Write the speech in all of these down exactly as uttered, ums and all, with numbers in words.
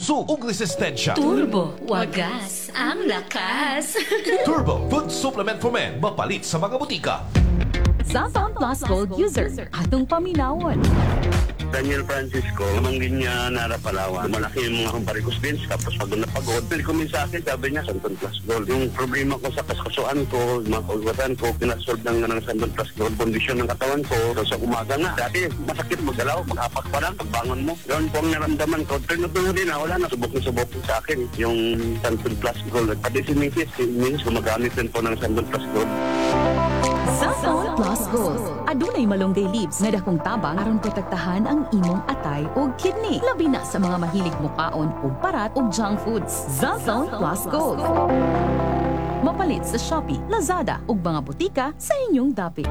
usog ug resistensya. Turbo, wagas, ang lakas. Turbo Food Supplement for Men, mapalit sa mga butika. Zafon Plus Gold user, atong paminawon. Daniel Francisco, naman din niya narapalawan. Malaki yung mga kumparikos din. Tapos pag napagod, nilikumin sa akin, sabi niya, Santon Plus Gold. Yung problema ko sa kaskasuan ko, mga kaugatan ko, pinasolve ng, ng Santon Plus Gold. Kondisyon ng katawan ko, so sa umaga nga. Dati, masakit magalaw, mag-apak pa lang, pagbangon mo. Yun po ang naramdaman ko. Pero na din, wala na, subok na subok sa akin. Yung Santon Plus Gold. Pati si Missus, si Missus, gumagamit din po ng Santon Plus Gold. Zafon Plus Gold. Adunay malunggay leaves nga dakong tabang aron protektahan ang imong atay ug kidney. Labi na sa mga mahilig mukaon ug parat ug junk foods. Zafon Plus Gold. Mapalit sa Shopee, Lazada ug mga butika sa inyong dapit.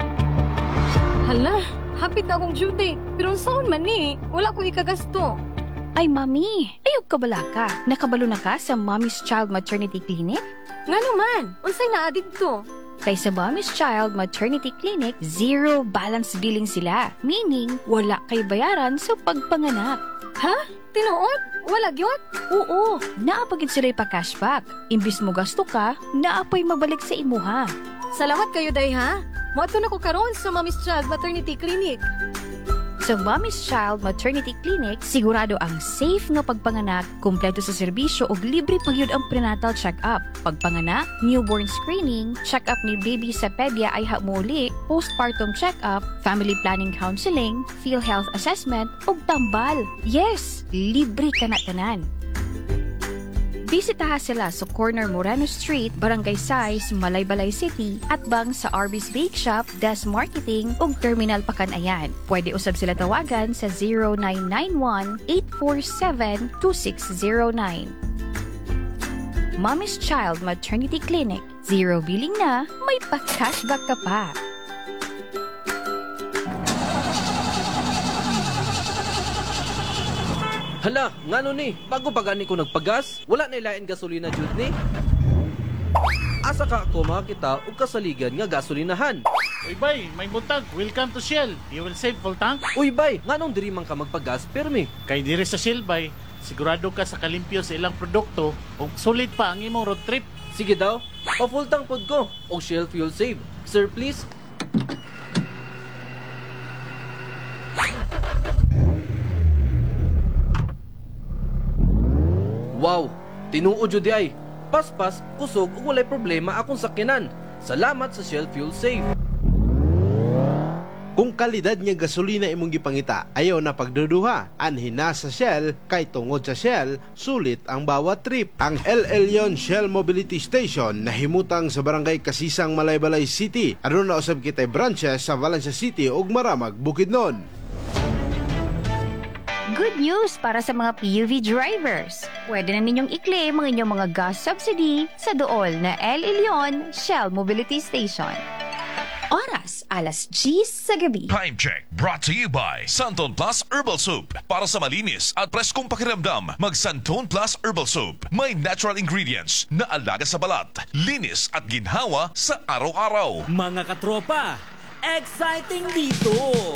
Hala, hapit na akong duty. Pero saan man ni? Wala ko ikagasto. Ay, Mami, ayog ka bala ka? Nakabalo na ka sa Mommy's Child Maternity Clinic? Nga naman, unsay na dito? Kay sa Mommy's Child Maternity Clinic, zero balance billing sila. Meaning, wala kay bayaran sa pagpanganak. Ha? Tinuod? Wala gyud? Oo, naapagid sila pa cashback. Imbis mo gasto ka, naapay mabalik sa imuha. Salamat kayo, day ha? Moadto na ko karon sa Mommy's Child Maternity Clinic. Sa Mommy's Child Maternity Clinic, sigurado ang safe nga pagpanganak, kumpleto sa serbisyo ug libre pagyud ang prenatal check-up, pagpanganak, newborn screening, check-up ni baby sa pedya ay hamuli, postpartum check-up, family planning counseling, PhilHealth assessment ug tambal. Yes, libre ka na tanan. Bisitaha sila sa corner Moreno Street, Barangay Sais, Malaybalay City, at bang sa Arby's Bake Shop, Des Marketing, ug Terminal Pakanayan. Pwede usab sila tawagan sa zero nine nine one, eight four seven, two six zero nine. Mommy's Child Maternity Clinic. Zero billing na, may pa-cashback ka pa. Hala, ngano ni? Bago pa gani ko nagpagas, wala na ilain gasolina jud ni. Asa ka ako makakita og kasaligan nga gasolinahan. Uy bay, may buntag. Welcome to Shell. You will save full tank. Uy bay, nganong diri man ka magpagas permi? Kay diri sa Shell bay, sigurado ka sa kalimpyo sa ilang produkto ug sulit pa ang imong road trip. Sige daw, pa-full tank pod ko og Shell Fuel Save. Sir, please. Wow, tinuod jud di ay. Paspas, kusog ug walay problema akong sakyanan. Salamat sa Shell Fuel Save. Kung kalidad nga gasolina imong gipangita, ayaw na pagduduha. Anhin na sa Shell, kay tungod sa Shell, sulit ang bawat trip. Ang El Elyon Shell Mobility Station na himutang sa Barangay Kasisang, Malaybalay City. Aron na usab kitay branches sa Valencia City ug Maramag, Bukidnon. Good news para sa mga P U V drivers. Pwede na ninyong i-claim ang inyong mga gas subsidy sa dool na El Elyon Shell Mobility Station. Oras, alas diyes sa gabi. Time check brought to you by Santon Plus Herbal Soup. Para sa malinis at preskong pakiramdam, mag Santon Plus Herbal Soup. May natural ingredients na alaga sa balat, linis at ginhawa sa araw-araw. Mga katropa, exciting dito!